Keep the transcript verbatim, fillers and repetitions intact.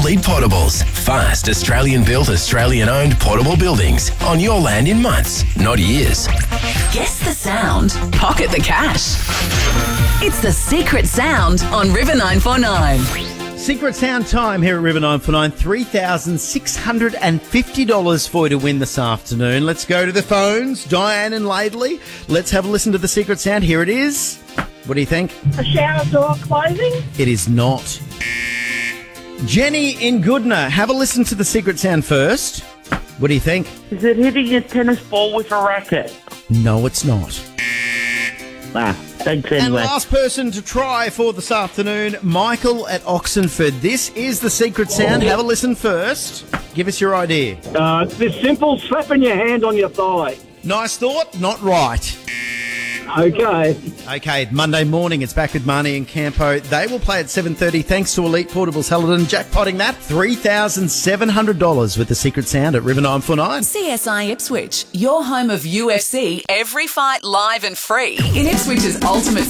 Elite Portables. Fast, Australian-built, Australian-owned portable buildings on your land in months, not years. Guess the sound. Pocket the cash. It's the Secret Sound on River nine four nine. Secret Sound time here at River nine four nine. three thousand six hundred fifty dollars for you to win this afternoon. Let's go to the phones. Diane and Laidley. Let's have a listen to the Secret Sound. Here it is. What do you think? A shower door closing? It is not. Jenny in Goodna. Have a listen to the Secret Sound first. What do you think? Is it hitting a tennis ball with a racket? No, it's not. Ah, thanks anyway. And last person to try for this afternoon, Michael at Oxenford. This is the Secret Sound. Have a listen first. Give us your idea. Uh, it's this simple, slapping your hand on your thigh. Nice thought, not right. Okay. Okay, Monday morning, it's back with Marnie and Campo. They will play at seven thirty. Thanks to Elite Portables Helidon. Jackpotting that, three thousand seven hundred dollars with the Secret Sound at River nine four nine. C S I Ipswich, your home of U F C, every fight live and free in Ipswich's ultimate